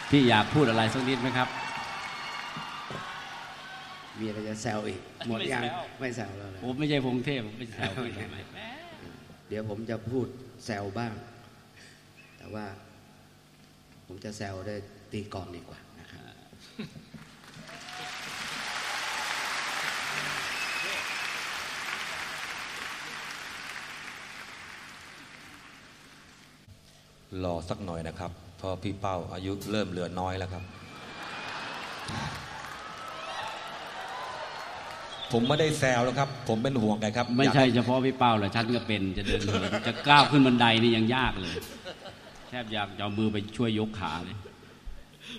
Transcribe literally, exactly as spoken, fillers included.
พี่อยากพูดอะไรสักนิดไหมครับมีอะไรจะแซวอีกหมดยังไม่แซวแล้วนะผมไม่ใช่พงเทพผมไม่แซวพี่ทำไมเดี๋ยวผมจะพูดแซวบ้างแต่ว่าผมจะแซวได้ตีกลองดีกว่านะครับรอสักหน่อยนะครับเพราะพี่เป้าอายุเริ่มเหลือน้อยแล้วครับผมไม่ได้แซวแล้วครับผมเป็นห่วงไงครับไม่ใช่เฉพาะพี่เป้าหรอกฉันก็เป็นจะเดินเหินจะก้าวขึ้นบันไดนี่ยังยากเลยแทบอยากจะเอามือไปช่วยยกขาเลย